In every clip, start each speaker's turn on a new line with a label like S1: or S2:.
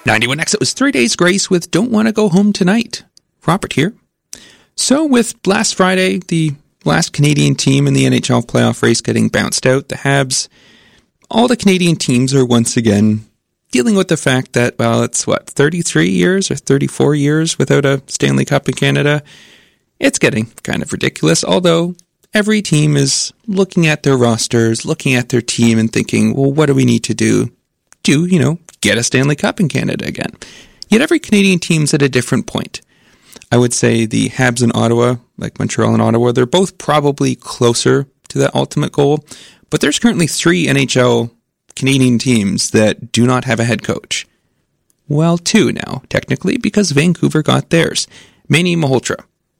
S1: 91X, it was 3 days grace with Don't Want to Go Home Tonight. Robert here. So with last Friday, the last Canadian team in the NHL playoff race getting bounced out, the Habs, all the Canadian teams are once again dealing with the fact that, well, it's 33 years or 34 years without a Stanley Cup in Canada. It's getting kind of ridiculous, although every team is looking at their rosters, looking at their team and thinking, well, what do we need to do to, get a Stanley Cup in Canada again? Yet every Canadian team's at a different point. I would say the Habs in Ottawa, like Montreal and Ottawa, they're both probably closer to that ultimate goal, but there's currently 3 NHL Canadian teams that do not have a head coach. Well, 2 now, technically, because Vancouver got theirs. Manny Malhotra,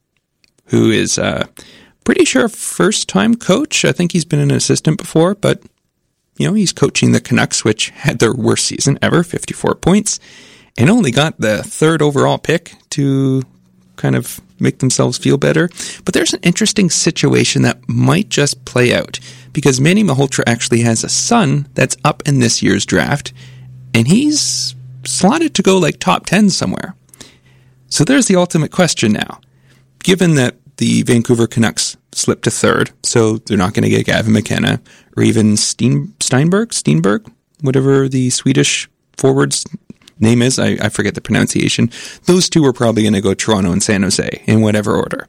S1: who is pretty sure first-time coach. I think he's been an assistant before, but, he's coaching the Canucks, which had their worst season ever, 54 points, and only got the 3rd overall pick to kind of make themselves feel better. But there's an interesting situation that might just play out, because Manny Malhotra actually has a son that's up in this year's draft, and he's slotted to go like top 10 somewhere. So there's the ultimate question now. Given that the Vancouver Canucks slipped to 3rd, so they're not going to get Gavin McKenna or even Steenberg, whatever the Swedish forward's name is. I forget the pronunciation. Those 2 are probably going to go Toronto and San Jose in whatever order.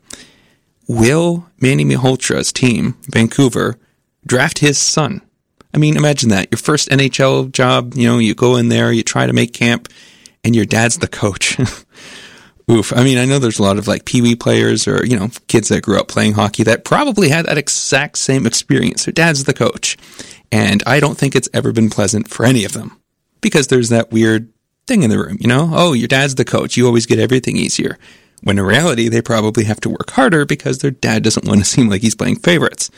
S1: Will Manny Malhotra's team, Vancouver, draft his son? I mean, imagine that. Your first NHL job, you go in there, you try to make camp, and your dad's the coach. Oof. I mean, I know there's a lot of Pee-wee players or, kids that grew up playing hockey that probably had that exact same experience. Their dad's the coach. And I don't think it's ever been pleasant for any of them, because there's that weird thing in the room, oh, your dad's the coach, you always get everything easier. When in reality, they probably have to work harder because their dad doesn't want to seem like he's playing favorites.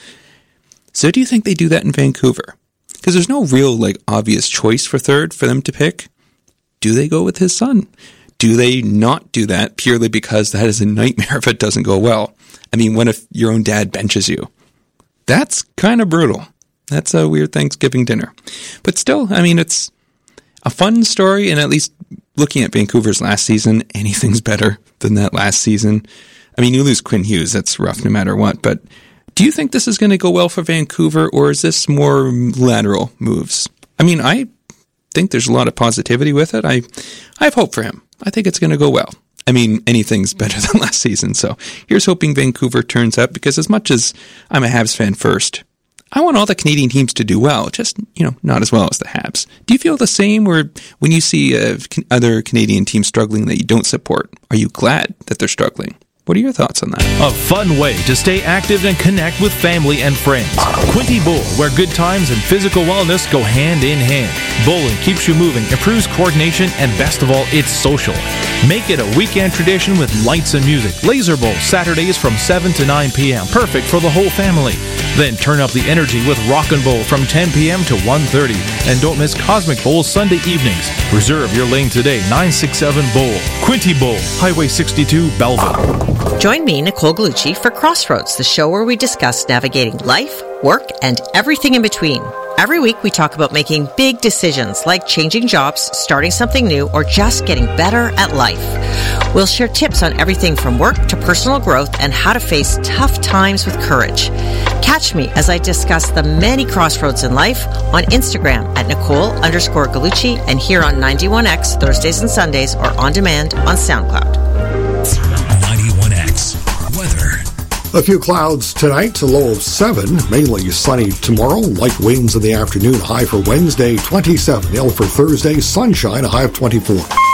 S1: So do you think they do that in Vancouver? Because there's no real, obvious choice for 3rd for them to pick. Do they go with his son? Do they not do that purely because that is a nightmare if it doesn't go well? I mean, what if your own dad benches you? That's kind of brutal. That's a weird Thanksgiving dinner. But still, I mean, it's a fun story, and at least looking at Vancouver's last season, anything's better than that last season. I mean, you lose Quinn Hughes, that's rough no matter what, but do you think this is going to go well for Vancouver, or is this more lateral moves? I mean, I think there's a lot of positivity with it. I have hope for him. I think it's going to go well. I mean, anything's better than last season, so here's hoping Vancouver turns up, because as much as I'm a Habs fan first, I want all the Canadian teams to do well, just, not as well as the Habs. Do you feel the same, or when you see other Canadian teams struggling that you don't support, are you glad that they're struggling? What are your thoughts on that?
S2: A fun way to stay active and connect with family and friends. Quinty Bowl, where good times and physical wellness go hand in hand. Bowling keeps you moving, improves coordination, and best of all, it's social. Make it a weekend tradition with lights and music. Laser Bowl, Saturdays from 7 to 9 p.m. Perfect for the whole family. Then turn up the energy with Rockin' Bowl from 10 p.m. to 1:30. And don't miss Cosmic Bowl Sunday evenings. Reserve your lane today, 967 Bowl. Quinty Bowl, Highway 62, Belleville.
S3: Join me, Nicole Gallucci, for Crossroads, the show where we discuss navigating life, work, and everything in between. Every week, we talk about making big decisions like changing jobs, starting something new, or just getting better at life. We'll share tips on everything from work to personal growth and how to face tough times with courage. Catch me as I discuss the many crossroads in life on Instagram at Nicole_Gallucci and here on 91X Thursdays and Sundays, or on demand on SoundCloud.
S4: 91X weather.
S5: A few clouds tonight, a low of 7, mainly sunny tomorrow, light winds in the afternoon, high for Wednesday 27, ill for Thursday, sunshine, a high of 24.